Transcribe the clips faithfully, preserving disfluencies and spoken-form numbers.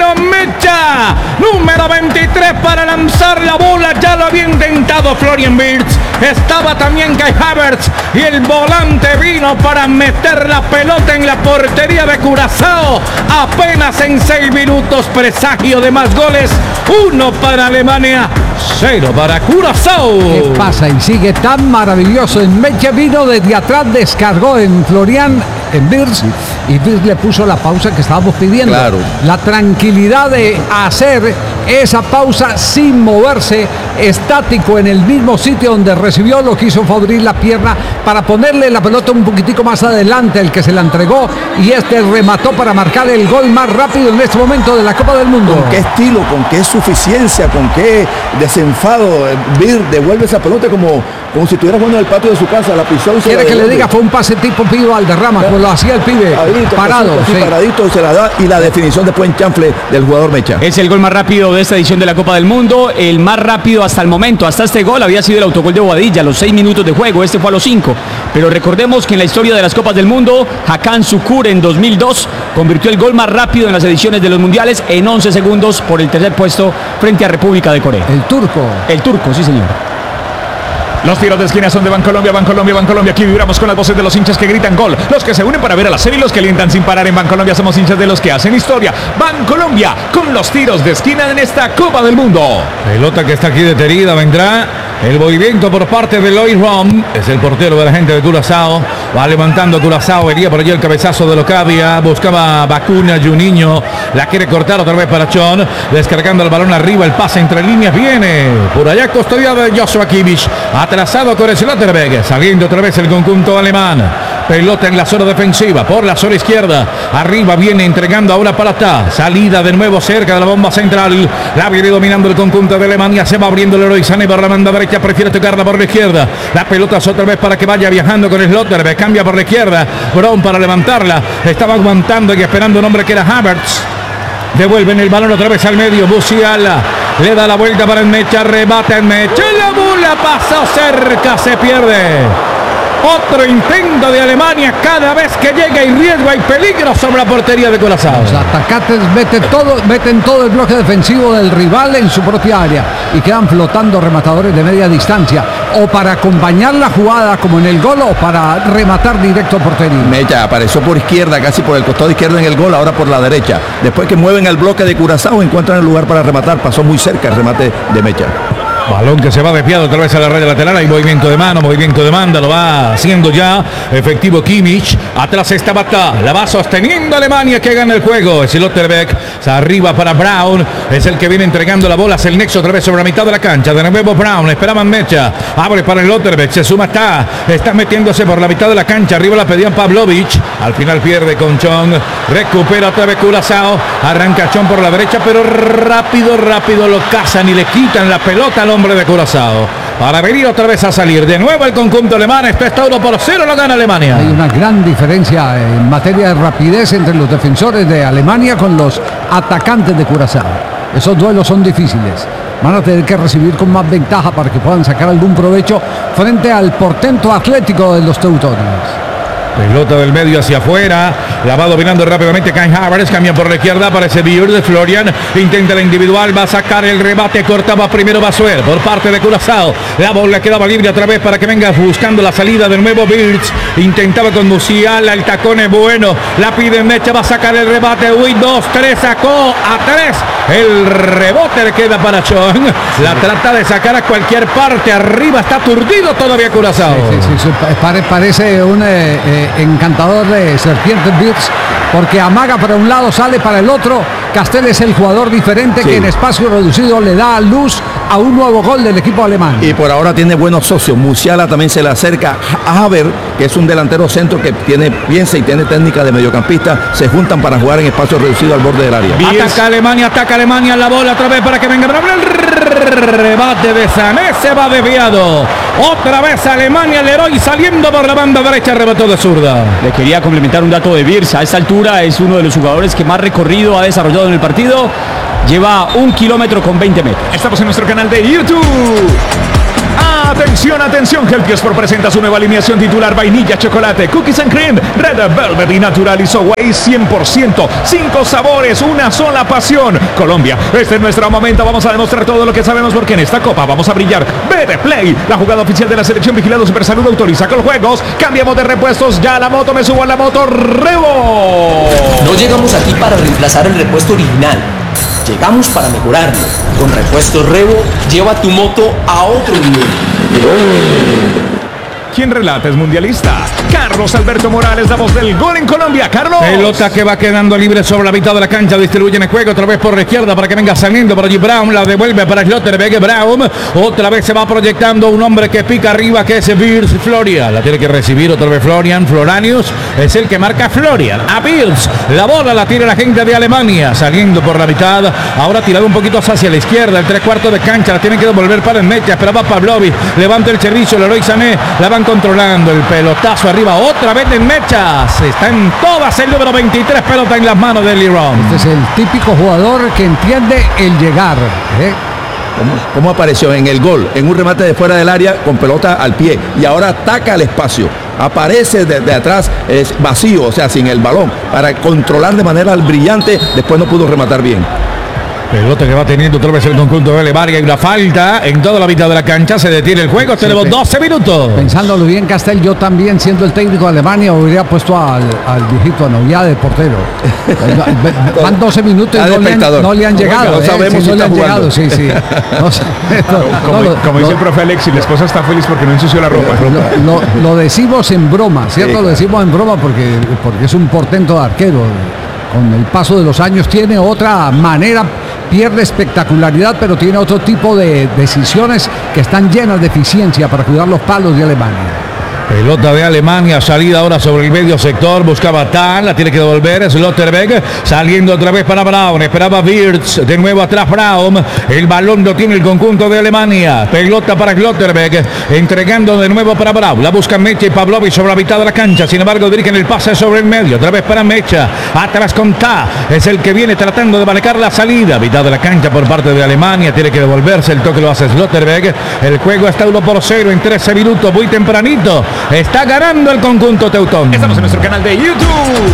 Mecha. Número veintitrés para lanzar la bola. Ya lo había intentado Florian Wirtz. Estaba también Kai Havertz. Y el volante vino para meter la pelota en la portería de Curazao. Apenas en seis minutos, presagio de más goles. Uno para Alemania, cero para Curazao. ¿Qué pasa? Y sigue tan maravilloso. En Mecha vino desde atrás, descargó en Florian, en Wirtz, y Wirtz le puso la pausa que estábamos pidiendo. Claro. La tranquilidad de hacer esa pausa sin moverse, estático en el mismo sitio donde recibió, lo quiso abrir la pierna para ponerle la pelota un poquitico más adelante, el que se la entregó, y este remató para marcar el gol más rápido en este momento de la Copa del Mundo. ¿Con qué estilo, con qué suficiencia, con qué desenfado? Vir devuelve esa pelota como, como si estuviera jugando en el patio de su casa, la pisó y se Quiere la que le devuelve. diga, fue un pase tipo Pío Valderrama, como lo hacía el pibe, Ahorita, parado. así, Sí. paradito, se la da, y la definición después en chanfle del jugador Mecha. Es el gol más rápido de esta edición de la Copa del Mundo, el más rápido hasta el momento. Hasta este gol había sido el autogol de Bobadilla a los seis minutos de juego, este fue a los cinco. Pero recordemos que en la historia de las Copas del Mundo, Hakan Şükür en dos mil dos convirtió el gol más rápido en las ediciones de los mundiales en once segundos por el tercer puesto frente a República de Corea. El turco. El turco, sí señor. Los tiros de esquina son de Bancolombia, Bancolombia, Bancolombia. Aquí vibramos con las voces de los hinchas que gritan gol. Los que se unen para ver a la serie y los que alientan sin parar en Bancolombia. Somos hinchas de los que hacen historia. Bancolombia con los tiros de esquina en esta Copa del Mundo. Pelota que está aquí detenida. Vendrá el movimiento por parte de Lois Rom. Es el portero de la gente de Curazao. Va levantando Curazao. Venía por allí el cabezazo de Locadia. Buscaba Bacuna, Juninho. La quiere cortar otra vez para Chon. Descargando el balón arriba. El pase entre líneas viene. Por allá custodiado de Joshua Kimmich. Atrasado con el Slotterbeck. Saliendo otra vez el conjunto alemán. Pelota en la zona defensiva. Por la zona izquierda. Arriba viene entregando ahora para Tah. Salida de nuevo cerca de la bomba central. La viene dominando el conjunto de Alemania. Se va abriendo el Leroy Sané por la banda derecha. Prefiere tocarla por la izquierda. La pelota es otra vez para que vaya viajando con Slotterbeck. Cambia por la izquierda. Brown para levantarla. Estaba aguantando y esperando un hombre que era Havertz. Devuelven el balón otra vez al medio. Musiala le da la vuelta para el Mecha. Rebate el Mecha. La bola pasó cerca. Se pierde. Otro intento de Alemania. Cada vez que llega hay riesgo, hay peligro sobre la portería de Curazao. Los atacantes meten todo, meten todo el bloque defensivo del rival en su propia área y quedan flotando rematadores de media distancia, o para acompañar la jugada como en el gol o para rematar directo a portería. Mecha apareció por izquierda, casi por el costado izquierdo en el gol, ahora por la derecha. Después que mueven el bloque de Curazao, encuentran el lugar para rematar. Pasó muy cerca el remate de Mecha. Balón que se va desviado otra vez a la raya lateral. Hay movimiento de mano, movimiento de banda. Lo va haciendo ya efectivo Kimmich. Atrás está Bata. La va sosteniendo Alemania, que gana el juego. Es Slotterbeck. Arriba para Brown. Es el que viene entregando la bola. Hace el nexo otra vez sobre la mitad de la cancha. De nuevo Brown. Esperaban Mecha. Abre para Slotterbeck. Se suma está. Está metiéndose por la mitad de la cancha. Arriba la pedían Pavlovic. Al final pierde con Chon. Recupera otra vez Curazao. Arranca Chon por la derecha, pero rápido, rápido lo cazan y le quitan la pelota al hombre de Curazao para venir otra vez a salir. De nuevo el conjunto alemán. Esto está uno por cero, lo gana Alemania. Hay una gran diferencia en materia de rapidez entre los defensores de Alemania con los atacantes de Curazao. Esos duelos son difíciles. Van a tener que recibir con más ventaja para que puedan sacar algún provecho frente al portento atlético de los teutones. Pelota del medio hacia afuera. La va dominando rápidamente Kai Havertz. Cambia por la izquierda. Aparece Wirtz de Florian. Intenta la individual. Va a sacar el remate. Cortaba primero Basuer por parte de Curazao. La bola quedaba libre otra vez para que venga buscando la salida de nuevo Wirtz. Intentaba con Musiala. El tacón es bueno. La pide Mecha. Va a sacar el remate. Uy, dos, tres. Sacó a tres. El rebote le queda para Chon. La trata de sacar a cualquier parte. Arriba está aturdido todavía Curazao. Sí, sí, sí, pare, parece un eh, eh, encantador de serpientes Wirtz, porque amaga para un lado, sale para el otro. Castel es el jugador diferente, sí, que en espacio reducido le da luz a un nuevo gol del equipo alemán. Y por ahora tiene buenos socios. Musiala también se le acerca. Haver, que es un delantero centro que tiene, piensa y tiene técnica de mediocampista, se juntan para jugar en espacio reducido al borde del área. Ataca Alemania, ataca Alemania, la bola otra vez para que venga el rebate de Sané, se va desviado. Otra vez Alemania, Leroy saliendo por la banda derecha, rebotó de zurda. Le quería complementar un dato de Wirtz. A esta altura es uno de los jugadores que más recorrido ha desarrollado en el partido. Lleva un kilómetro con veinte metros. Estamos en nuestro canal de YouTube. Atención, atención, Healthy Sport presenta su nueva alineación titular: vainilla, chocolate, cookies and cream, red velvet y natural Isoway cien por ciento. Cinco sabores, una sola pasión. Colombia, este es nuestro momento. Vamos a demostrar todo lo que sabemos porque en esta copa vamos a brillar. B D Play, la jugada oficial de la selección. Vigilado Supersalud, autoriza con los juegos. Cambiamos de repuestos. Ya a la moto, me subo a la moto. ¡Rebo! No llegamos aquí para reemplazar el repuesto original. Llegamos para mejorarlo. Con Repuestos Revo, lleva tu moto a otro nivel. ¿Quién relata es mundialista? Carlos Alberto Morales, la voz del gol en Colombia. Carlos. Pelota que va quedando libre sobre la mitad de la cancha. Distribuyen el juego otra vez por la izquierda para que venga saliendo por allí Brown. La devuelve para Schlotterbeck. Brown. Otra vez se va proyectando un hombre que pica arriba, que es Wirtz. Florian. La tiene que recibir otra vez Florian. Floranius es el que marca Florian. A Wirtz. La bola la tira la gente de Alemania. Saliendo por la mitad. Ahora tirado un poquito hacia la izquierda. El tres cuartos de cancha. La tiene que devolver para el Mecha. Esperaba Pavlovic. Levanta el servicio. Leroy Sané. La van controlando. El pelotazo arriba. Otra vez en Mechas. Está en todas el número veintitrés. Pelota en las manos de Leroy. Este es el típico jugador que entiende el llegar. ¿eh? ¿Cómo, cómo apareció en el gol? En un remate de fuera del área con pelota al pie. Y ahora ataca el espacio. Aparece de, de atrás es vacío, o sea, sin el balón. Para controlar de manera brillante. Después no pudo rematar bien. Pelota que va teniendo otra vez el conjunto de Alemania. Hay una falta en toda la mitad de la cancha. Se detiene el juego. Sí, tenemos doce minutos. Pensándolo bien, Castel, yo también, siendo el técnico de Alemania, hubiera puesto al, al viejito Anoya de portero. Van doce minutos y no le, han, no le han llegado. No eh, sabemos si si no le han está llegado. jugando. Sí, sí. No sé. Como, No, lo- como dice lo- el profe Alexis, la esposa está feliz porque no ensució la ropa. Lo, lo- lo decimos en broma, ¿cierto? Sí, Lo claro. decimos en broma porque, porque es un portento de arquero. Con el paso de los años tiene otra manera, pierde espectacularidad, pero tiene otro tipo de decisiones que están llenas de eficiencia para cuidar los palos de Alemania. Pelota de Alemania, salida ahora sobre el medio sector, buscaba Tal, la tiene que devolver, Schlotterbeck, saliendo otra vez para Brown, esperaba Wirtz, de nuevo atrás Brown, el balón lo tiene el conjunto de Alemania, pelota para Schlotterbeck, entregando de nuevo para Brown, la buscan Mecha y Pavlovic sobre la mitad de la cancha, sin embargo dirigen el pase sobre el medio, otra vez para Mecha, atrás con Ta, es el que viene tratando de manejar la salida, mitad de la cancha por parte de Alemania, tiene que devolverse, el toque lo hace Schlotterbeck, el juego está uno por cero en trece minutos, muy tempranito. Está ganando el conjunto teutón. Estamos en nuestro canal de YouTube.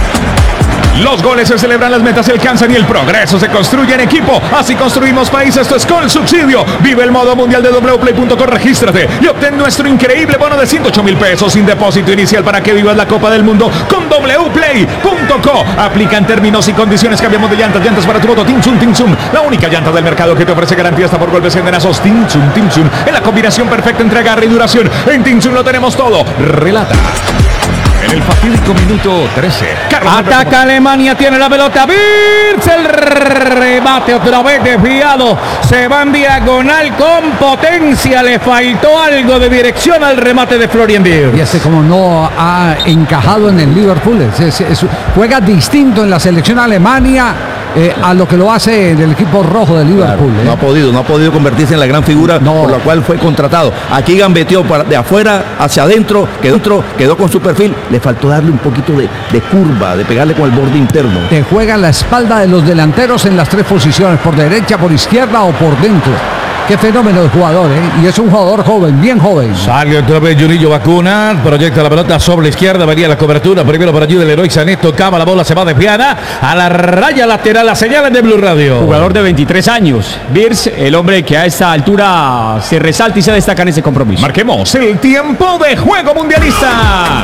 Los goles se celebran, las metas se alcanzan y el progreso se construye en equipo. Así construimos país. Esto es Con Subsidio. Vive el modo mundial de w play punto com. Regístrate y obtén nuestro increíble bono de ciento ocho mil pesos sin depósito inicial para que vivas la Copa del Mundo con w play punto com. Aplican términos y condiciones. Cambiamos de llantas. Llantas para tu moto. Tinsun, Tinsun. La única llanta del mercado que te ofrece garantía hasta por golpes y endenazos. Tinsun, Tinsun. En la combinación perfecta entre agarre y duración. En Tinsun lo tenemos todo. Relata. En el fatídico minuto trece. Carlos Ataca Alberto- Alemania, tiene la pelota. Wirtz, el remate otra vez desviado. Se va en diagonal con potencia. Le faltó algo de dirección al remate de Florian Wirtz. Y este como no ha encajado en el Liverpool, es- es- es- juega distinto en la selección Alemania eh, a lo que lo hace en el equipo rojo de Liverpool. Claro, eh. no ha podido, no ha podido convertirse en la gran figura No. por la cual fue contratado. Aquí gambeteó para- de afuera hacia adentro, quedó, dentro, quedó con su perfil. Le faltó darle un poquito de, de curva, de pegarle con el borde interno. Te juega la espalda de los delanteros en las tres posiciones, por derecha, por izquierda o por dentro. Qué fenómeno de jugador, ¿eh? Y es un jugador joven, bien joven. Sale otra vez Juninho Vacuna, proyecta la pelota sobre la izquierda, venía la cobertura, primero por allí del Leroy Sané, tocaba la bola, se va desviada a la raya lateral, la señal de Blue Radio. Jugador de veintitrés años. Wirtz, el hombre que a esta altura se resalta y se destaca en ese compromiso. Marquemos el tiempo de juego mundialista.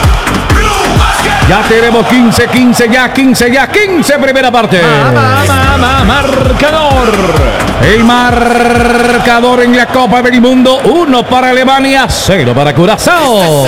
Ya tenemos quince, quince, ya quince, ya quince, primera parte. Ma, ma, ma, marcador. El marcador en la Copa del Mundo, uno para Alemania, cero para Curazao.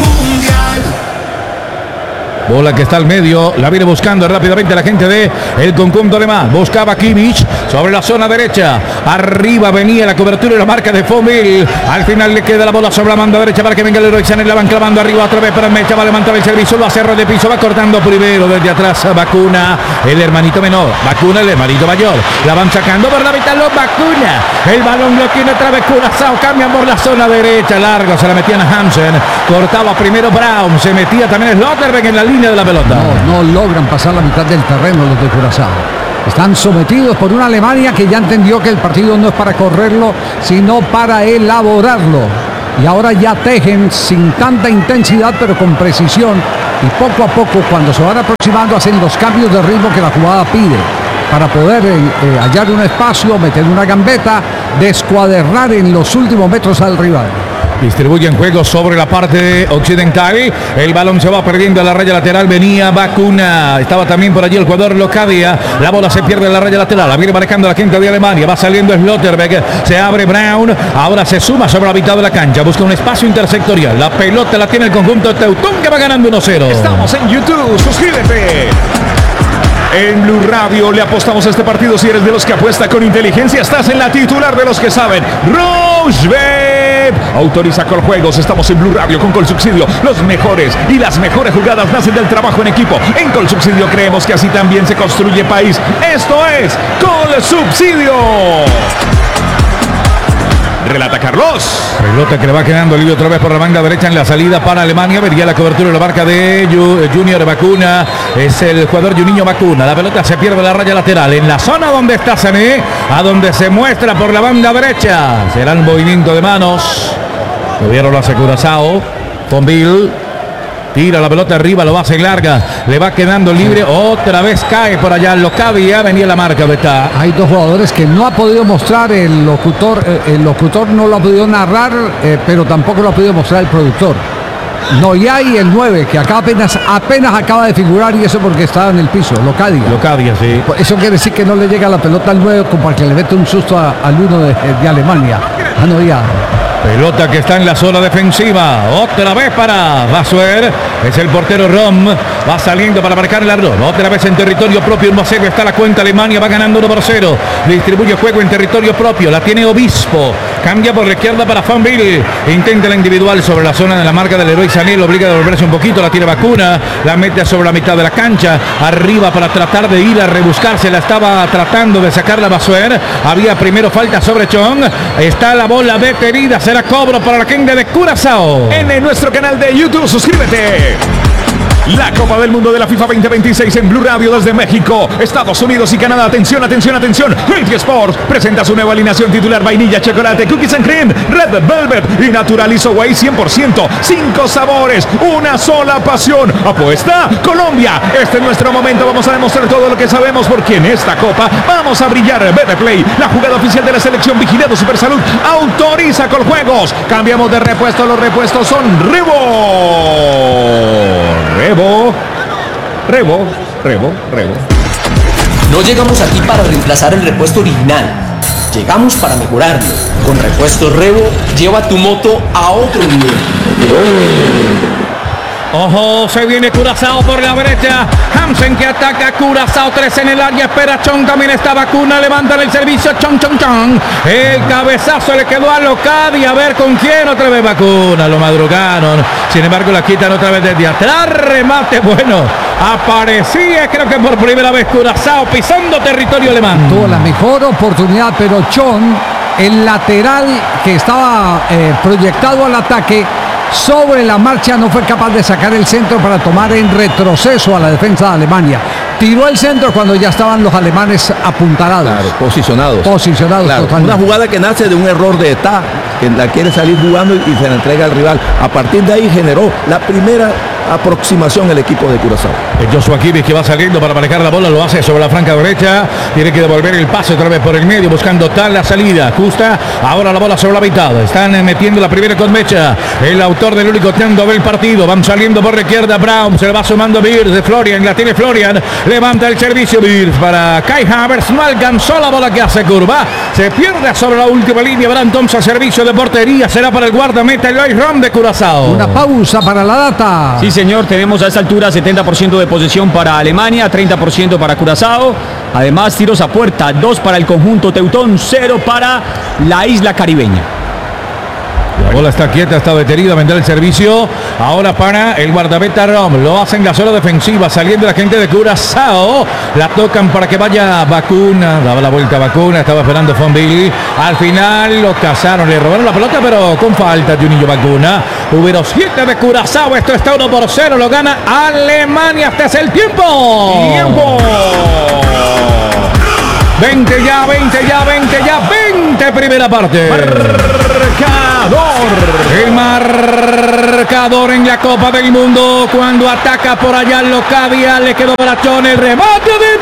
Bola que está al medio, la viene buscando rápidamente la gente de el conjunto alemán. Buscaba Kimmich sobre la zona derecha. Arriba venía la cobertura y la marca de Fomil. Al final le queda la bola sobre la banda derecha para que venga el Leroy Sané. La van clavando arriba otra vez para Mecha. Va a levantar el servicio, lo hace de piso, va cortando primero desde atrás a Vacuna, el hermanito menor. Vacuna, el hermanito mayor. La van sacando por la mitad los Vacuna. El balón lo tiene otra vez Curazao. Cambian por la zona derecha. Largo, se la metían a Hansen. Cortaba primero Brown. Se metía también Schlotterbeck en la línea de la pelota. No, no logran pasar la mitad del terreno los de Curazao. Están sometidos por una Alemania que ya entendió que el partido no es para correrlo, sino para elaborarlo. Y ahora ya tejen sin tanta intensidad, pero con precisión. Y poco a poco, cuando se van aproximando, hacen los cambios de ritmo que la jugada pide, para poder eh, eh, hallar un espacio, meter una gambeta, descuadernar en los últimos metros al rival. Distribuyen juego sobre la parte occidental. El balón se va perdiendo a la raya lateral. Venía Vacuna. Estaba también por allí el jugador Locadia. La bola se pierde en la raya lateral. La viene marcando la quinta de Alemania. Va saliendo Slotterbeck. Se abre Brown. Ahora se suma sobre la mitad de la cancha. Busca un espacio intersectorial. La pelota la tiene el conjunto Teutón, que va ganando uno cero. Estamos en YouTube. Suscríbete. En Blue Radio le apostamos a este partido. Si eres de los que apuesta con inteligencia, estás en la titular de los que saben. Rochebet autoriza Coljuegos. Estamos en Blue Radio con Colsubsidio. Los mejores y las mejores jugadas nacen del trabajo en equipo. En Colsubsidio creemos que así también se construye país. Esto es Colsubsidio. Relata Carlos. Pelota que le va quedando libre otra vez por la banda derecha en la salida para Alemania. Vería la cobertura de la marca de Junior Vacuna. Es el jugador Juninho Vacuna. La pelota se pierde en la raya lateral. En la zona donde está Sané, a donde se muestra por la banda derecha. Será el movimiento de manos. Lo vieron la Curazao. Fonville. Tira la pelota arriba, lo hace larga. Le va quedando libre. Otra vez cae por allá. Locadia. Venía la marca. Está. Hay dos jugadores que no ha podido mostrar el locutor. Eh, el locutor no lo ha podido narrar, eh, pero tampoco lo ha podido mostrar el productor. Noyá y el nueve, que acá apenas, apenas acaba de figurar, y eso porque estaba en el piso. Locadia. Locadia, sí. Eso quiere decir que no le llega la pelota al nueve como para que le mete un susto a, al uno de, de Alemania. A Noyá. Pelota que está en la zona defensiva. Otra vez para Basuer. Es el portero Rom. Va saliendo para marcar el arroz. Otra vez en territorio propio. uno a cero está la cuenta. Alemania va ganando uno por cero. Distribuye juego en territorio propio. La tiene Obispo. Cambia por la izquierda para Fonville. Intenta la individual sobre la zona de la marca del héroe Sané. Lo obliga a devolverse un poquito. La tiene Vacuna. La mete sobre la mitad de la cancha. Arriba para tratar de ir a rebuscarse. La estaba tratando de sacar la Basuer. Había primero falta sobre Chong. Está la bola detenida. Será cobro para la gente de Curazao. En nuestro canal de YouTube, suscríbete. La Copa del Mundo de la FIFA veinte veintiséis en Blue Radio desde México, Estados Unidos y Canadá. Atención, atención, atención. Twenty Sports presenta su nueva alineación titular: vainilla, chocolate, cookies and cream, red velvet y natural Iso Whey cien por ciento. Cinco sabores, una sola pasión. Apuesta Colombia. Este es nuestro momento. Vamos a demostrar todo lo que sabemos, porque en esta Copa vamos a brillar. Betplay, la jugada oficial de la selección, vigilado Supersalud, autoriza Coljuegos. Cambiamos de repuesto. Los repuestos son Rebo. Rebo, Rebo, Rebo, Rebo. No llegamos aquí para reemplazar el repuesto original. Llegamos para mejorarlo. Con Repuesto Rebo, lleva tu moto a otro nivel. Ojo, se viene Curazao por la derecha. Hansen que ataca. Curazao, tres en el área. Espera Chong, también está Vacuna. Levantan el servicio. Chong, Chong, Chong. El cabezazo le quedó a Locadia. A ver con quién. Otra vez Vacuna. Lo madrugaron. Sin embargo, la quitan otra vez desde atrás. Remate bueno. Aparecía, creo que por primera vez, Curazao pisando territorio alemán. Tuvo la mejor oportunidad, pero Chong, el lateral que estaba eh, proyectado al ataque, sobre la marcha no fue capaz de sacar el centro para tomar en retroceso a la defensa de Alemania. Tiró el centro cuando ya estaban los alemanes apuntalados. Claro, posicionados. Posicionados. Claro, una jugada que nace de un error de Etá, que la quiere salir jugando y, y se la entrega al rival. A partir de ahí generó la primera aproximación el equipo de Curazao. El Joshua Kimmich, que va saliendo para manejar la bola, lo hace sobre la franca derecha. Tiene que devolver el pase otra vez por el medio, buscando tal la salida justa. Ahora la bola sobre la mitad. Están metiendo la primera con Mecha. El autor del único tanto del partido. Van saliendo por la izquierda. Brown se le va sumando Birz de Florian. La tiene Florian. Levanta el servicio Birz para Kai Havertz. No alcanzó la bola que hace curva. Se pierde sobre la última línea. Brand Thompson, servicio de portería. Será para el guardameta Eloy Rom de Curazao. Una pausa para la data. Sí, señor, tenemos a esta altura setenta por ciento de posesión para Alemania, treinta por ciento para Curazao. Además, tiros a puerta, dos para el conjunto teutón, cero para la isla caribeña. La bola está quieta, está detenida, vendrá el servicio. Ahora para el guardameta Rom. Lo hacen la zona defensiva, saliendo la gente de Curazao. La tocan para que vaya Vacuna. Daba la vuelta a Vacuna, estaba esperando Fonville. Al final lo cazaron, le robaron la pelota, pero con falta Juninho Vacuna. Número siete de Curazao. Esto está uno por cero. Lo gana Alemania. Este es el tiempo. ¡Tiempo! veinte ya, veinte ya, veinte ya, veinte primera parte. Marcador. El marcador en la Copa del Mundo cuando ataca por allá Locadia, le quedó Barachón, el remate de